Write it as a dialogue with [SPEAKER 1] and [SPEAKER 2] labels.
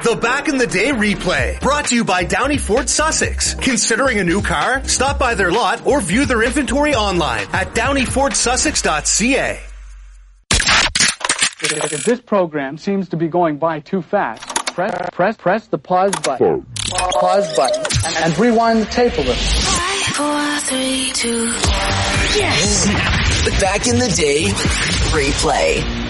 [SPEAKER 1] The Back in the Day replay, brought to you by Downey Ford Sussex. Considering a new car? Stop by their lot or view their inventory online at downeyfordsussex.ca.
[SPEAKER 2] If this program seems to be going by too fast, press the pause button. Pause button and rewind the tape a little.
[SPEAKER 3] 5, 4, 3, 2.
[SPEAKER 4] Yes! The Back in the Day replay.